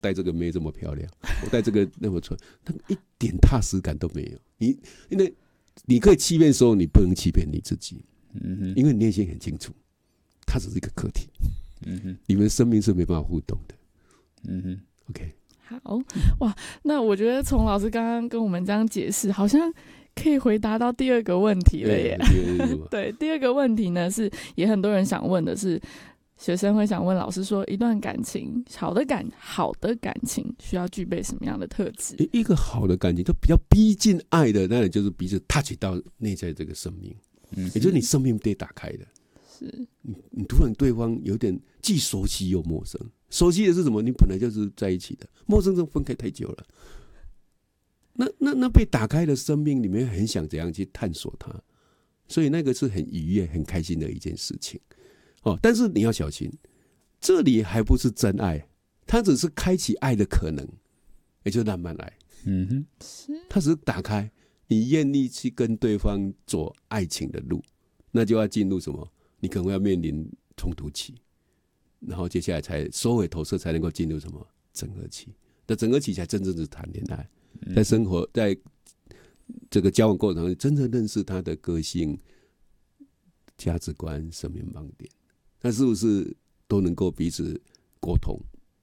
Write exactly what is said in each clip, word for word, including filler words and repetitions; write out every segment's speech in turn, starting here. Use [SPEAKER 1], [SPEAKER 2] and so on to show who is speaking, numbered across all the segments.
[SPEAKER 1] 带这个妹这么漂亮，我带这个那么纯，那一点踏实感都没有。你因为你可以欺骗所有，你不能欺骗你自己，嗯哼，因为你内心很清楚，它只是一个课题，嗯哼，你们生命是没办法互动的，嗯哼 ，OK。
[SPEAKER 2] 好哇，那我觉得从老师刚刚跟我们这样解释，好像可以回答到第二个问题了耶。对，第二个问题呢是也很多人想问的是，学生会想问老师说，一段感情好的感好的感情需要具备什么样的特质？
[SPEAKER 1] 一个好的感情就比较逼近爱的，那就是彼此 touch 到内在这个生命，嗯，也就是你生命被打开的。是你，你突然对方有点既熟悉又陌生。熟悉的是什么？你本来就是在一起的，陌生就分开太久了。那那那被打开的生命里面，很想怎样去探索它，所以那个是很愉悦、很开心的一件事情。哦，但是你要小心，这里还不是真爱，它只是开启爱的可能，也就是浪漫爱。嗯哼，它只是打开，你愿意去跟对方走爱情的路，那就要进入什么？你可能要面临冲突期。然后接下来才收回投射，才能够进入什么整合期？那整合期才真正是谈恋爱，在生活，在这个交往过程中，真正认识他的个性、价值观、生命盲点，那是不是都能够彼此沟通，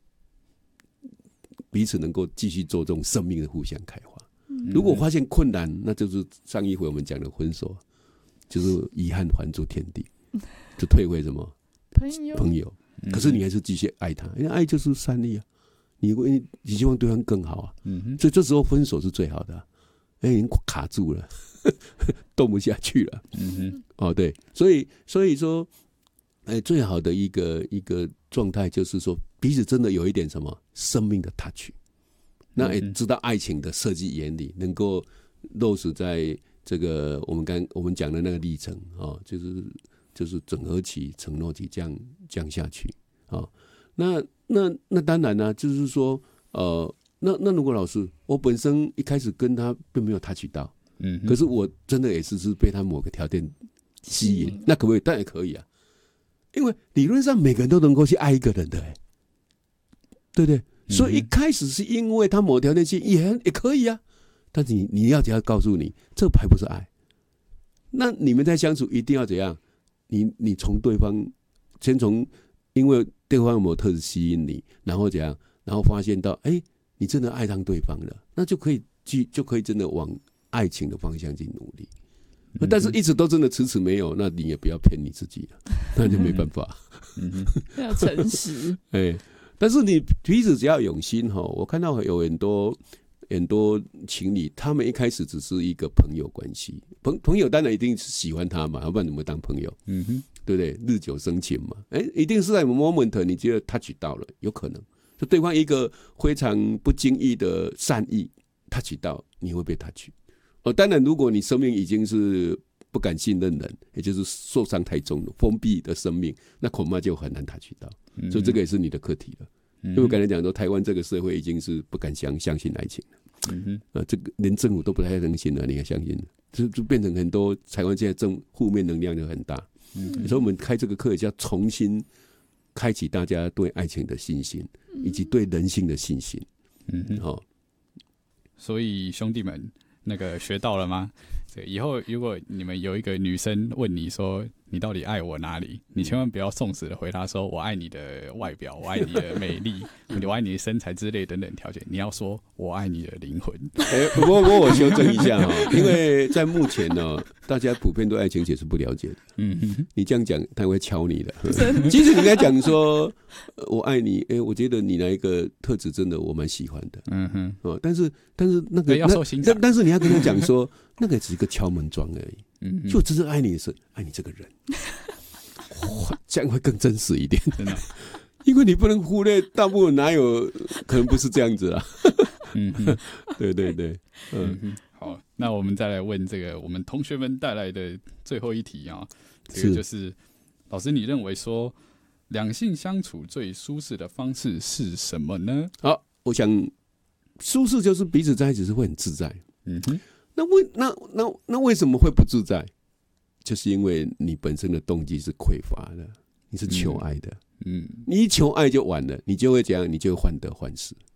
[SPEAKER 1] 彼此能够继续做这种生命的互相开花？如果发现困难，那就是上一回我们讲的分手，就是遗憾还诸天地，就退回什么
[SPEAKER 2] 朋友
[SPEAKER 1] 朋友。可是你还是继续爱他，因为爱就是善意啊，你你希望对方更好啊，嗯、所以这时候分手是最好的、啊，哎，已经卡住了，动不下去了，嗯哼，哦对，所以所以说，哎，最好的一个一个状态就是说彼此真的有一点什么生命的 touch， 那也知道爱情的设计原理，能够落实在这个我们刚我们讲的那个历程啊、哦，就是。就是整合期、承诺期这样降下去啊、哦，那那那当然呢、啊，就是说，呃，那那如果老师，我本身一开始跟他并没有 touch 到，嗯，可是我真的也是是被他某个条件吸引，那可不可以？当然可以啊，因为理论上每个人都能够去爱一个人的、欸，对不对？嗯、所以一开始是因为他某个条件吸引也也可以啊，但是你你要只要告诉你，这还不是爱，那你们在相处一定要怎样？你你从对方先从，因为对方有没有特质吸引你，然后怎样，然后发现到，哎、欸，你真的爱上对方了，那就可以去就可以真的往爱情的方向去努力。嗯、但是一直都真的迟迟没有，那你也不要骗你自己了，那就没办法。
[SPEAKER 2] 嗯、要诚实。
[SPEAKER 1] 哎、欸，但是你彼此只要有心哈，我看到有很多。很多情侣，他们一开始只是一个朋友关系，朋朋友当然一定是喜欢他嘛，要不然怎么当朋友？嗯哼，对不对？日久生情嘛，哎，一定是在 moment 你觉得 touch 到了，有可能，就对方一个非常不经意的善意 touch 到，你会被 touch。哦，当然，如果你生命已经是不敢信任人，也就是受伤太重了，封闭的生命，那恐怕就很难 touch 到，嗯、所以这个也是你的课题了。因为我刚才讲说，台湾这个社会已经是不敢相相信爱情了，嗯哼，啊，这个连政府都不太能信了，你还相信了，就就变成很多台湾现在正负面能量就很大，嗯，所以我们开这个课就要重新开启大家对爱情的信心，以及对人性的信心，嗯哼，哦，
[SPEAKER 3] 所以兄弟们，那个学到了吗？以后如果你们有一个女生问你说你到底爱我哪里，你千万不要送死的回答说我爱你的外表，我爱你的美丽，我爱你的身材之类等等条件，你要说我爱你的灵魂。
[SPEAKER 1] 欸、不过我修正一下哈，因为在目前呢，大家普遍对爱情其实不了解的。嗯哼，你这样讲他会敲你的。其实你应该讲说我爱你，哎、欸，我觉得你那一个特质真的我蛮喜欢的。嗯哼，哦，但是但是那个
[SPEAKER 3] 要受欣赏，
[SPEAKER 1] 但是你要跟他讲说那个只是一个敲门砖而已。嗯，就真正爱你的是爱你这个人，哇，这样会更真实一点，真的，因为你不能忽略，大部分哪有可能不是这样子啦。嗯，对对对，嗯, 嗯
[SPEAKER 3] 好，那我们再来问这个我们同学们带来的最后一题啊，这个就是老师，你认为说两性相处最舒适的方式是什么呢？
[SPEAKER 1] 好，我想舒适就是彼此在一起是会很自在。嗯哼。那为那那那为什么会不自在？就是因为你本身的动机是匮乏的，你是求爱的，嗯，你一求爱就完了，你就会怎样？你就会患得患失，